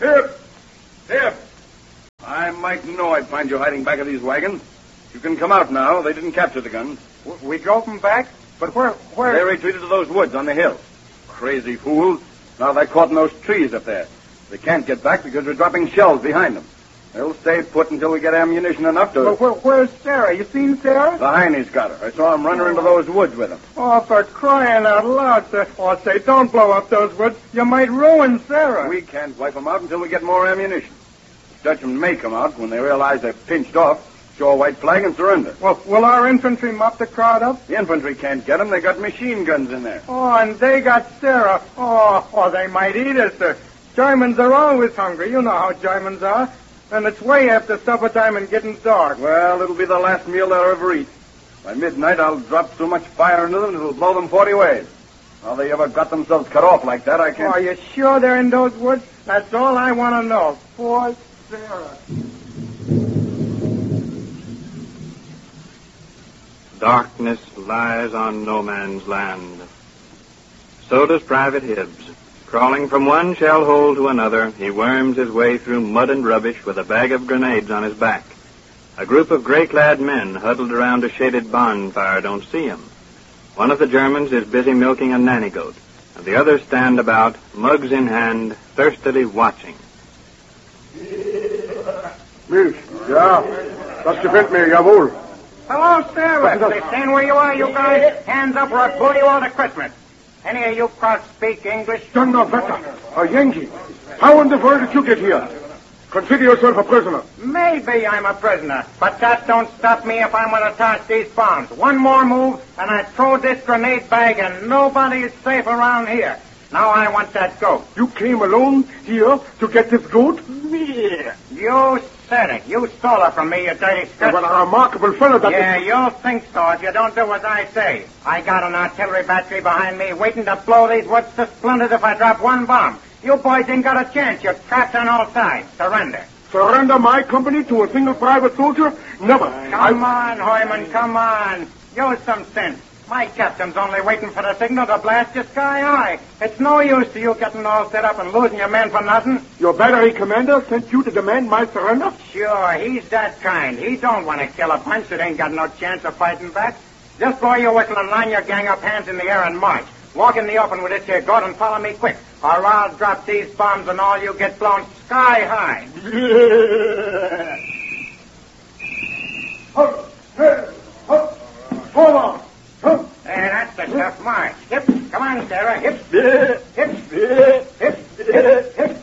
Here. I might know I'd find you hiding back of these wagons. You can come out now. They didn't capture the guns. We drove them back? But where? They retreated to those woods on the hill. Crazy fools. Now they're caught in those trees up there. They can't get back because we're dropping shells behind them. They'll stay put until we get ammunition enough to... But where's Sarah? You seen Sarah? The Heine's got her. I saw him run her into those woods with him. Oh, for crying out loud, sir. Oh, say, don't blow up those woods. You might ruin Sarah. We can't wipe them out until we get more ammunition. The Dutchmen may come out when they realize they're pinched off, show a white flag, and surrender. Well, will our infantry mop the crowd up? The infantry can't get them. They got machine guns in there. Oh, and they got Sarah. Oh, they might eat us, sir. Germans are always hungry. You know how Germans are. And it's way after supper time and getting dark. Well, it'll be the last meal they'll ever eat. By midnight, I'll drop so much fire into them, it'll blow them 40 ways. How they ever got themselves cut off like that, I can't... Oh, are you sure they're in those woods? That's all I want to know. Poor Sarah. Darkness lies on no man's land. So does Private Hibbs. Crawling from one shell hole to another, he worms his way through mud and rubbish with a bag of grenades on his back. A group of gray-clad men huddled around a shaded bonfire don't see him. One of the Germans is busy milking a nanny goat, and the others stand about, mugs in hand, thirstily watching. Milch. Ja, das gefällt mir, jawohl. Hello, Sarah. Stand where you are, you guys. Hands up or I'll blow you all to Christmas. Any of you crowds speak English? Donnerwetter, a Yankee. How in the world did you get here? Consider yourself a prisoner. Maybe I'm a prisoner, but that don't stop me if I'm going to toss these bombs. One more move, and I throw this grenade bag, and nobody is safe around here. Now I want that goat. You came alone here to get this goat? Yeah. You said it. You stole her from me, you dirty scut. What a remarkable fellow that Yeah, you'll think so if you don't do as I say. I got an artillery battery behind me waiting to blow these woods to splinters if I drop one bomb. You boys ain't got a chance. You're trapped on all sides. Surrender. Surrender my company to a single private soldier? Never. Come on, Hoyman, come on. Use some sense. My captain's only waiting for the signal to blast you sky high. It's no use to you getting all set up and losing your men for nothing. Your battery commander sent you to demand my surrender? Sure, he's that kind. He don't want to kill a bunch that ain't got no chance of fighting back. Just blow your whistle and line your gang up, hands in the air, and march. Walk in the open with this here goat and follow me quick, or I'll drop these bombs and all you get blown sky high. Hold on. There, that's the tough march. Hip, come on, Sarah. Hip, hip, hip, hip, hip, hip.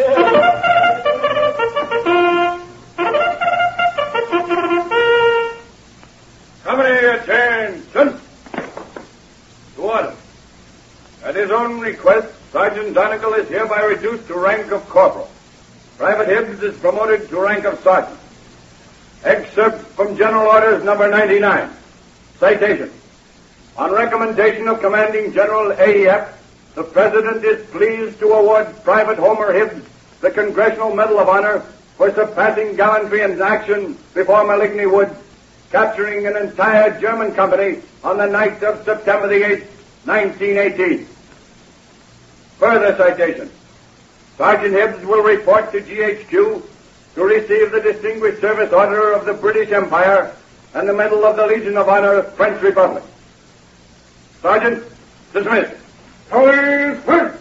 Company, attention. To order. At his own request, Sergeant Donegal is hereby reduced to rank of corporal. Private Hibbs is promoted to rank of sergeant. Excerpt from General Orders number 99. Citation. On recommendation of Commanding General AEF, the President is pleased to award Private Homer Hibbs the Congressional Medal of Honor for surpassing gallantry in action before Maligney Woods, capturing an entire German company on the night of September the 8th, 1918. Further citation. Sergeant Hibbs will report to GHQ to receive the Distinguished Service Order of the British Empire and the Medal of the Legion of Honor of French Republic. Sergeant, dismissed. Police, first.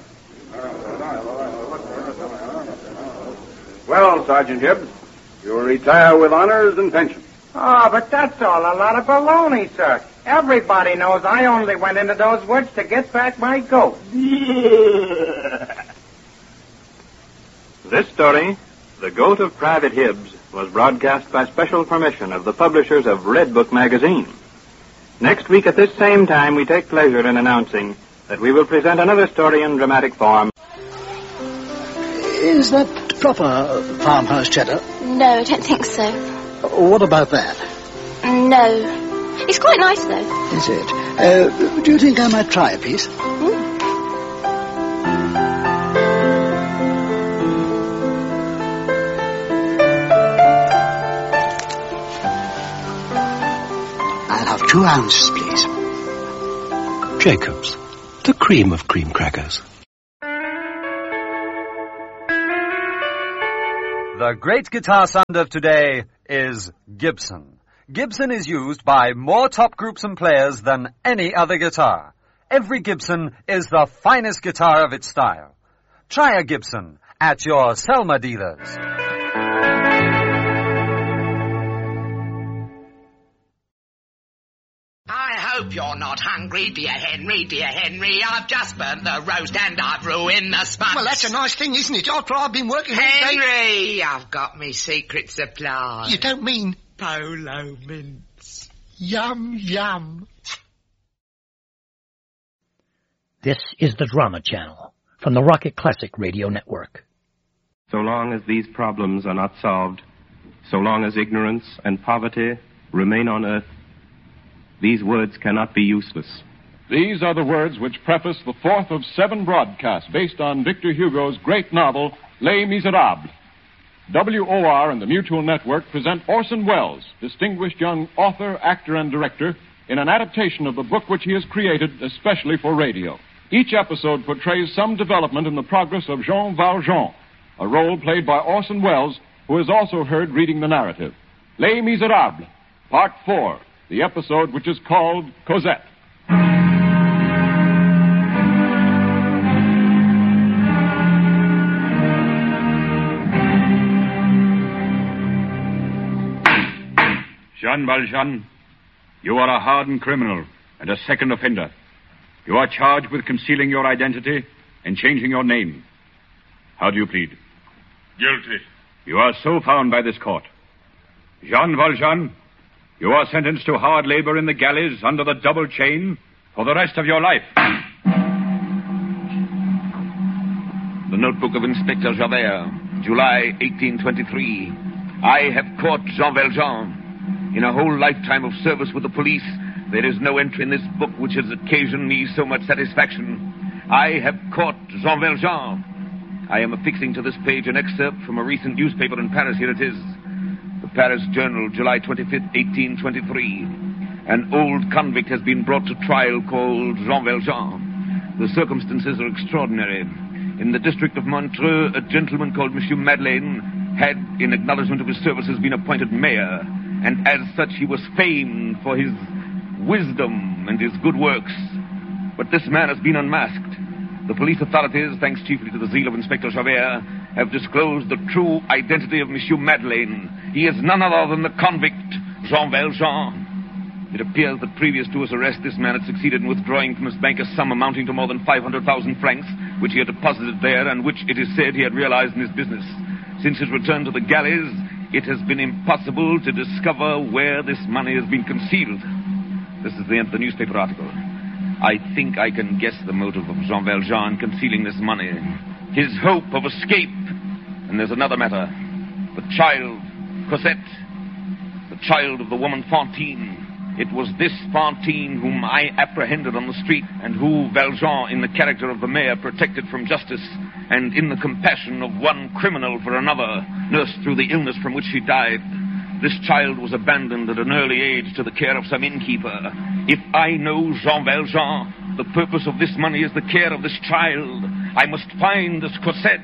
Well, Sergeant Hibbs, you'll retire with honors and pension. Oh, but that's all a lot of baloney, sir. Everybody knows I only went into those woods to get back my goat. This story, The Goat of Private Hibbs, was broadcast by special permission of the publishers of Red Book magazine. Next week at this same time, we take pleasure in announcing that we will present another story in dramatic form. Is that proper farmhouse cheddar? No, I don't think so. What about that? No. It's quite nice, though. Is it? Do you think I might try a piece? I'll have 2 ounces, please. Jacobs, the cream of cream crackers. The great guitar sound of today is Gibson. Gibson is used by more top groups and players than any other guitar. Every Gibson is the finest guitar of its style. Try a Gibson at your Selma dealers. I hope you're not hungry, dear Henry, dear Henry. I've just burnt the roast and I've ruined the spuds. Well, that's a nice thing, isn't it? After I've been working all day... Henry, I've got me secret supply. You don't mean... Polo mints. Yum, yum. This is the Drama Channel from the Rocket Classic Radio Network. So long as these problems are not solved, so long as ignorance and poverty remain on earth, these words cannot be useless. These are the words which preface the fourth of 7 broadcasts based on Victor Hugo's great novel, Les Miserables. WOR and the Mutual Network present Orson Welles, distinguished young author, actor, and director, in an adaptation of the book which he has created especially for radio. Each episode portrays some development in the progress of Jean Valjean, a role played by Orson Welles, who is also heard reading the narrative. Les Miserables, Part 4, the episode which is called Cosette. Jean Valjean, you are a hardened criminal and a second offender. You are charged with concealing your identity and changing your name. How do you plead? Guilty. You are so found by this court. Jean Valjean, you are sentenced to hard labor in the galleys under the double chain for the rest of your life. The notebook of Inspector Javert, July 1823. I have caught Jean Valjean. In a whole lifetime of service with the police, there is no entry in this book which has occasioned me so much satisfaction. I have caught Jean Valjean. I am affixing to this page an excerpt from a recent newspaper in Paris. Here it is. The Paris Journal, July 25th, 1823. An old convict has been brought to trial called Jean Valjean. The circumstances are extraordinary. In the district of Montreux, a gentleman called Monsieur Madeleine had, in acknowledgement of his services, been appointed mayor, and as such he was famed for his wisdom and his good works. But this man has been unmasked. The police authorities, thanks chiefly to the zeal of Inspector Javert, have disclosed the true identity of Monsieur Madeleine. He is none other than the convict, Jean Valjean. It appears that previous to his arrest, this man had succeeded in withdrawing from his bank a sum amounting to more than 500,000 francs, which he had deposited there and which, it is said, he had realized in his business. Since his return to the galleys, it has been impossible to discover where this money has been concealed. This is the end of the newspaper article. I think I can guess the motive of Jean Valjean concealing this money. His hope of escape. And there's another matter. The child, Cosette. The child of the woman Fantine. It was this Fantine whom I apprehended on the street, and who Valjean, in the character of the mayor, protected from justice, and in the compassion of one criminal for another, nursed through the illness from which she died. This child was abandoned at an early age to the care of some innkeeper. If I know Jean Valjean, the purpose of this money is the care of this child. I must find this Cosette.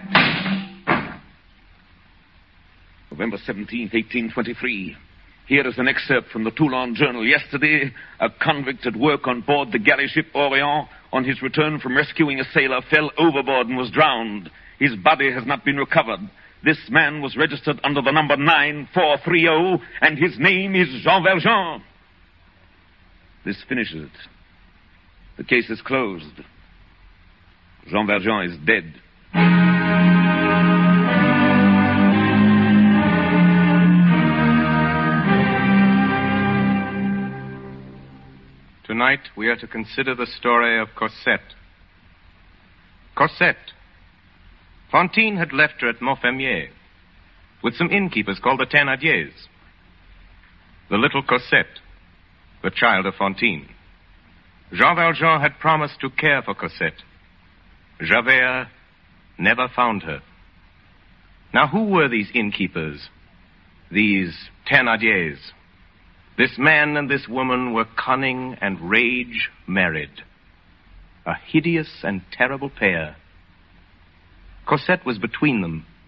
November 17th, 1823. Here is an excerpt from the Toulon Journal. Yesterday, a convict at work on board the galley ship Orient, on his return from rescuing a sailor, fell overboard and was drowned. His body has not been recovered. This man was registered under the number 9430, and his name is Jean Valjean. This finishes it. The case is closed. Jean Valjean is dead. Tonight we are to consider the story of Cosette. Cosette. Fantine had left her at Montfermier with some innkeepers called the Thénardiers. The little Cosette, the child of Fantine. Jean Valjean had promised to care for Cosette. Javert never found her. Now, who were these innkeepers? These Thénardiers? This man and this woman were cunning and rage married. A hideous and terrible pair. Cosette was between them.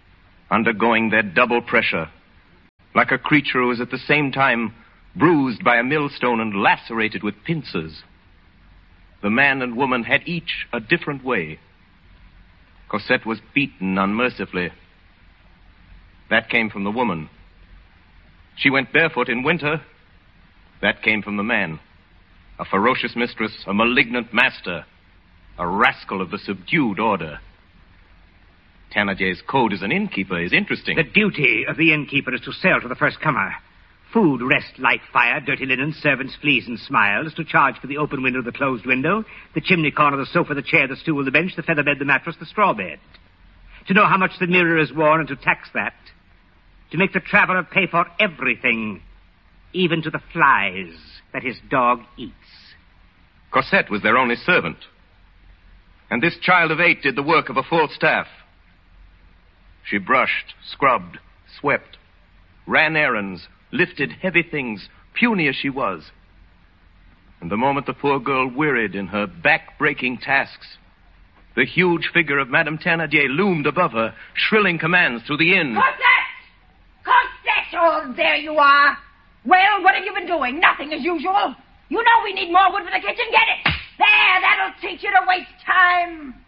undergoing their double pressure, like a creature who is at the same time bruised by a millstone and lacerated with pincers. The man and woman had each a different way. Cosette was beaten unmercifully. That came from the woman. She went barefoot in winter. That came from the man. A ferocious mistress, a malignant master, a rascal of the subdued order. Thénardier's code as an innkeeper is interesting. The duty of the innkeeper is to sell to the first comer. Food, rest, light, fire, dirty linen, servants, fleas, and smiles, to charge for the open window, the closed window, the chimney corner, the sofa, the chair, the stool, the bench, the feather bed, the mattress, the straw bed. To know how much the mirror is worn and to tax that. To make the traveler pay for everything, even to the flies that his dog eats. Cosette was their only servant. And this child of 8 did the work of a full staff. She brushed, scrubbed, swept, ran errands, lifted heavy things, puny as she was. And the moment the poor girl wearied in her back-breaking tasks, the huge figure of Madame Thénardier loomed above her, shrilling commands through the inn. Cosette! Cosette! Oh, there you are. Well, what have you been doing? Nothing as usual. You know we need more wood for the kitchen. Get it. There, that'll teach you to waste time.